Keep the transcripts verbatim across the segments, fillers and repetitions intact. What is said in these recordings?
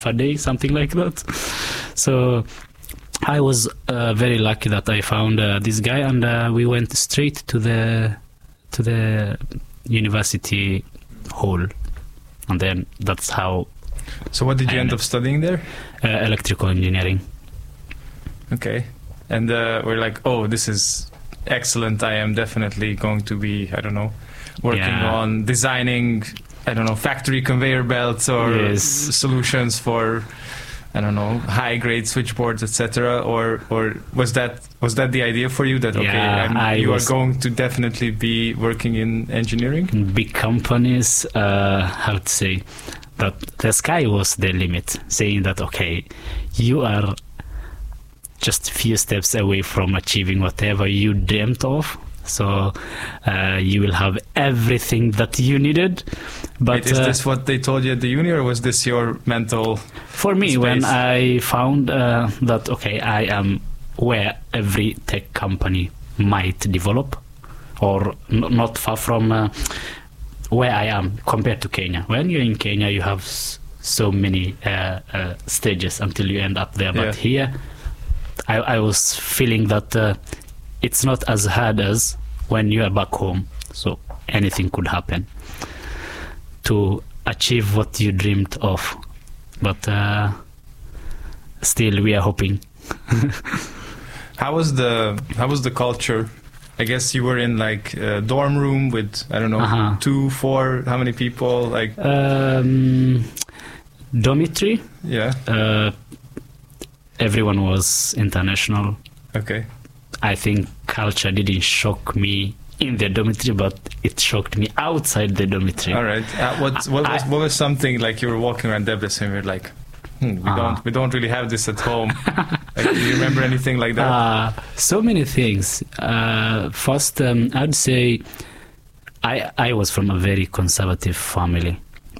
a day, something like that. So I was uh, very lucky that I found uh, this guy, and uh, we went straight to the to the university hall, and then that's how. So what did you I end up studying there? Uh, electrical engineering. Okay, and uh, we're like, oh, this is excellent. I am definitely going to be, I don't know, working Yeah. on designing, I don't know, factory conveyor belts or Yes. solutions for, I don't know, high grade switchboards, et cetera. Or or was that was that the idea for you that okay, Yeah, I'm- I you was- are going to definitely be working in engineering? Big companies, uh, how to say, that the sky was the limit, saying that okay, you are just a few steps away from achieving whatever you dreamt of. So uh, you will have everything that you needed. But Wait, is uh, this what they told you at the uni, or was this your mental? for me, when space? I found uh, that okay, I am where every tech company might develop, or n- not far from uh, where I am compared to Kenya. When you're in Kenya, you have s- so many uh, uh, stages until you end up there. But Yeah. here, I, I was feeling that uh, it's not as hard as when you are back home. So anything could happen to achieve what you dreamed of. But uh, still, we are hoping. How was the how was the culture? I guess you were in like a dorm room with, I don't know, Uh-huh. two, four, how many people? Like, Um, dormitory. yeah, Uh, everyone was international. okay. I think culture didn't shock me in the dormitory, but it shocked me outside the dormitory. All right. Uh, what what was I- what was something like you were walking around Debrecen and you're like, hmm, we Uh-huh. don't we don't really have this at home. Like, do you remember anything like that? Uh, so many things. Uh, first, um, I'd say I I was from a very conservative family.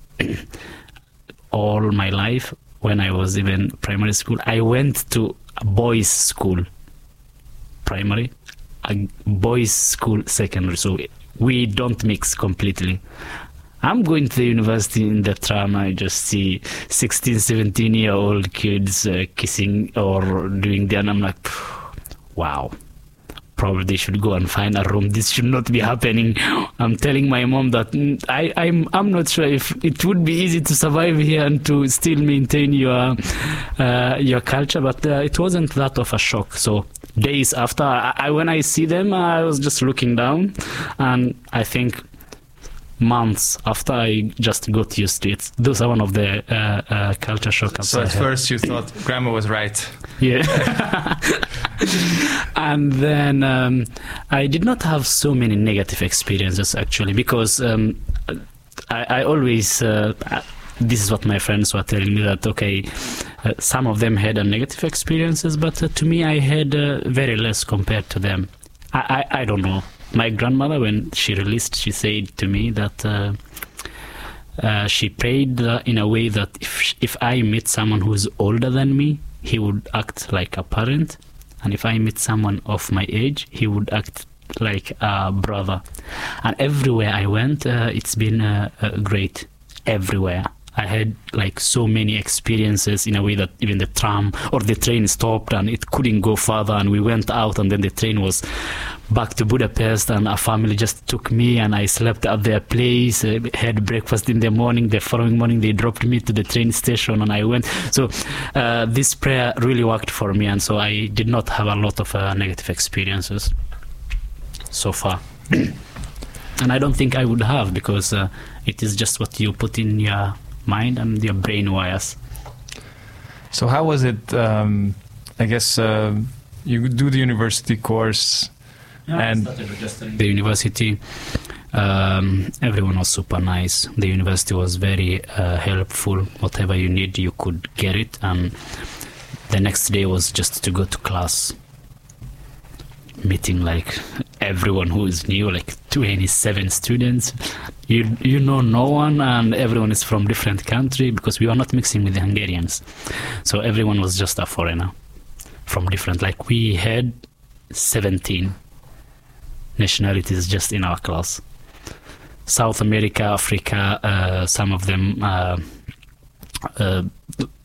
All my life, when I was even primary school, I went to a boys' school, primary, a boys' school, secondary. So we don't mix completely. I'm going to the university in the tram. I just see sixteen, seventeen year old kids uh, kissing or doing that. And I'm like, wow, probably they should go and find a room. This should not be happening. I'm telling my mom that mm, I, I'm, I'm not sure if it would be easy to survive here and to still maintain your, uh, your culture. But uh, it wasn't that of a shock. So days after, I, I, when I see them, I was just looking down, and I think months after I just got used to it. Those are one of the uh, uh, culture shocks. So I at had. first you thought grandma was right. Yeah. And then um, I did not have so many negative experiences actually, because um, I, I always, uh, this is what my friends were telling me, that okay, uh, some of them had uh, negative experiences, but uh, to me I had uh, very less compared to them. I, I, I don't know. My grandmother, when she released, she said to me that uh, uh, she prayed uh, in a way that if if I meet someone who's older than me, he would act like a parent, and if I meet someone of my age, he would act like a brother. And everywhere I went, uh, it's been uh, uh, great. Everywhere I had like so many experiences in a way that even the tram or the train stopped and it couldn't go further, and we went out, and then the train was back to Budapest, and a family just took me and I slept at their place, uh, had breakfast in the morning. The following morning they dropped me to the train station and I went. So uh, this prayer really worked for me, and so I did not have a lot of uh, negative experiences so far. And I don't think I would have, because uh, it is just what you put in your mind and your brain wires. So how was it? Um, I guess uh, you do the university course. And- The university, um, everyone was super nice. The university was very uh, helpful. Whatever you need, you could get it. And the next day was just to go to class, meeting like everyone who is new, like twenty-seven students. You you know no one, and everyone is from different country, because we were not mixing with the Hungarians. So everyone was just a foreigner from different. Like we had seventeen nationalities just in our class. South America, Africa, uh, some of them uh, uh,